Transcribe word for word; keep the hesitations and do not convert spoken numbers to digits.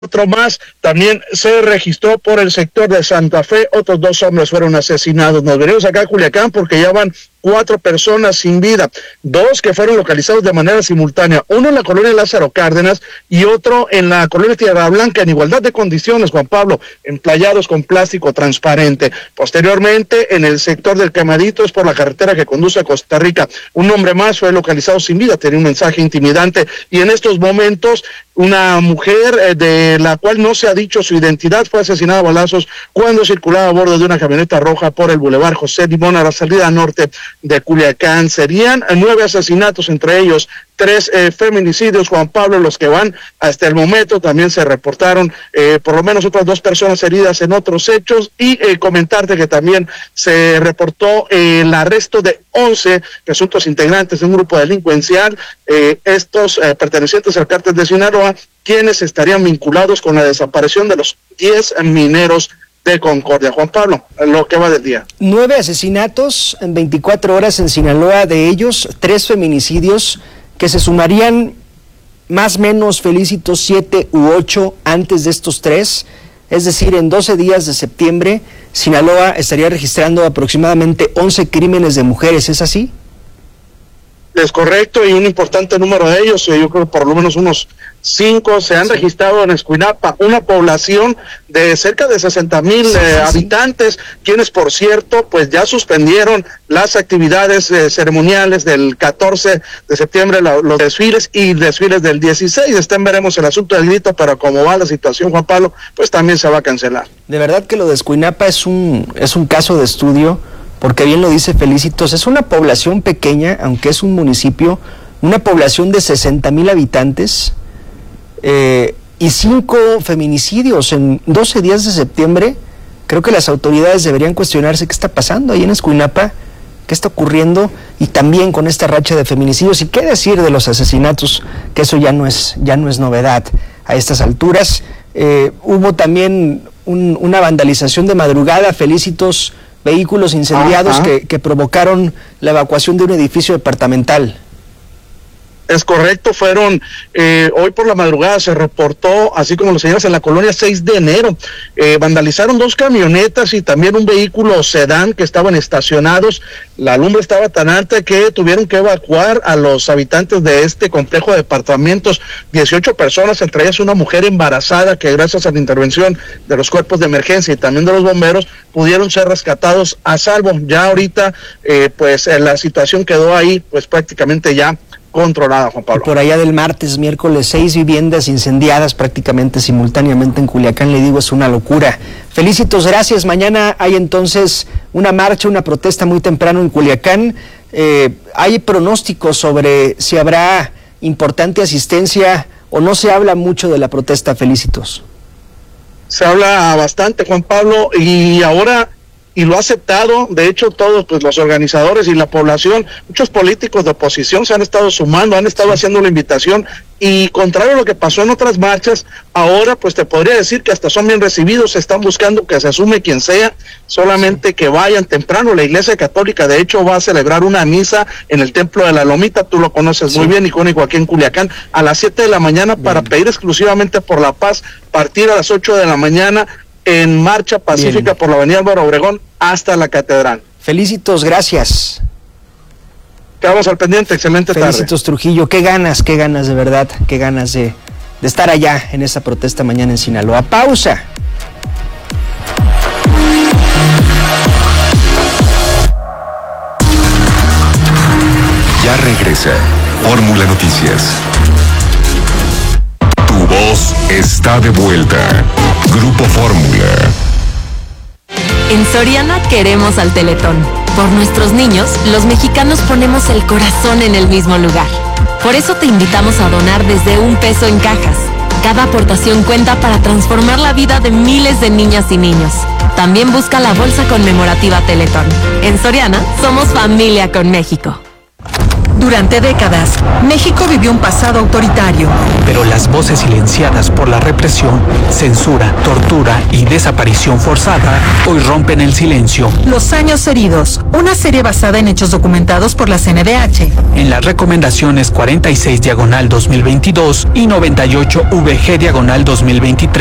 Otro más también se registró por el sector de Santa Fe. Otros dos hombres fueron asesinados. Nos venimos acá a Culiacán porque ya van cuatro personas sin vida, dos que fueron localizados de manera simultánea, uno en la colonia Lázaro Cárdenas y otro en la colonia Tierra Blanca, en igualdad de condiciones, Juan Pablo, emplayados con plástico transparente. Posteriormente, en el sector del Quemadito, es por la carretera que conduce a Costa Rica, un hombre más fue localizado sin vida, tenía un mensaje intimidante, y en estos momentos una mujer eh, de la cual no se ha dicho su identidad fue asesinada a balazos cuando circulaba a bordo de una camioneta roja por el Boulevard José Limón a la salida norte de Culiacán. Serían nueve asesinatos, entre ellos tres eh, feminicidios, Juan Pablo, los que van hasta el momento. También se reportaron eh, por lo menos otras dos personas heridas en otros hechos, y eh, comentarte que también se reportó eh, el arresto de once presuntos integrantes de un grupo delincuencial, eh, estos eh, pertenecientes al cártel de Sinaloa, quienes estarían vinculados con la desaparición de los diez mineros de Concordia. Juan Pablo, lo que va del día. Nueve asesinatos en veinticuatro horas en Sinaloa, de ellos tres feminicidios, que se sumarían más o menos, Felicito, siete u ocho antes de estos tres. Es decir, en doce días de septiembre, Sinaloa estaría registrando aproximadamente once crímenes de mujeres. ¿Es así? Es correcto, y un importante número de ellos, yo creo que por lo menos unos cinco se han sí. registrado en Escuinapa, una población de cerca de sesenta mil sí, eh, sí, habitantes, sí. quienes, por cierto, pues ya suspendieron las actividades eh, ceremoniales del catorce de septiembre, la, los desfiles y desfiles del dieciséis. Estén veremos el asunto del grito, pero como va la situación, Juan Pablo, pues también se va a cancelar. De verdad que lo de Escuinapa es un, es un caso de estudio, porque bien lo dice Felicitos, es una población pequeña, aunque es un municipio, una población de sesenta mil habitantes, eh, y cinco feminicidios en doce días de septiembre. Creo que las autoridades deberían cuestionarse qué está pasando ahí en Escuinapa, qué está ocurriendo, y también con esta racha de feminicidios. Y qué decir de los asesinatos, que eso ya no es, ya no es novedad a estas alturas. Eh, hubo también un, una vandalización de madrugada, Felicitos, vehículos incendiados que, que provocaron la evacuación de un edificio departamental. Es correcto, fueron, eh, hoy por la madrugada se reportó, así como lo señalas, en la colonia seis de enero, eh, vandalizaron dos camionetas y también un vehículo sedán que estaban estacionados. La lumbre estaba tan alta que tuvieron que evacuar a los habitantes de este complejo de departamentos, dieciocho personas, entre ellas una mujer embarazada, que gracias a la intervención de los cuerpos de emergencia y también de los bomberos, pudieron ser rescatados a salvo. Ya ahorita, eh, pues eh, la situación quedó ahí, pues prácticamente ya controlada, Juan Pablo. Por allá del martes, miércoles, seis viviendas incendiadas prácticamente simultáneamente en Culiacán. Le digo, es una locura. Felicitos, gracias. Mañana hay entonces una marcha, una protesta muy temprano en Culiacán. Eh, ¿hay pronósticos sobre si habrá importante asistencia o no se habla mucho de la protesta, Felicitos? Se habla bastante, Juan Pablo, y ahora... y lo ha aceptado, de hecho todos pues los organizadores y la población, muchos políticos de oposición se han estado sumando, han estado haciendo la invitación, y contrario a lo que pasó en otras marchas, ahora pues te podría decir que hasta son bien recibidos, se están buscando que se asume quien sea, solamente que vayan temprano. La Iglesia Católica de hecho va a celebrar una misa en el Templo de la Lomita, tú lo conoces sí. muy bien, icónico aquí en Culiacán, a las siete de la mañana bien. Para pedir exclusivamente por la paz, partir a las ocho de la mañana, en marcha pacífica bien. Por la avenida Álvaro Obregón hasta la catedral. Felicitos, gracias. Quedamos al pendiente, excelente tarde. Felicitos Trujillo, qué ganas, qué ganas de verdad, qué ganas de, de estar allá en esa protesta mañana en Sinaloa. Pausa. Ya regresa Fórmula Noticias. Tu voz está de vuelta. Grupo Fórmula. En Soriana queremos al Teletón. Por nuestros niños, los mexicanos ponemos el corazón en el mismo lugar. Por eso te invitamos a donar desde un peso en cajas. Cada aportación cuenta para transformar la vida de miles de niñas y niños. También busca la bolsa conmemorativa Teletón. En Soriana, somos familia con México. Durante décadas, México vivió un pasado autoritario. Pero las voces silenciadas por la represión, censura, tortura y desaparición forzada hoy rompen el silencio. Los años heridos, una serie basada en hechos documentados por la C N D H. En las recomendaciones cuarenta y seis diagonal dos mil veintidós y noventa y ocho V G diagonal dos mil veintitrés.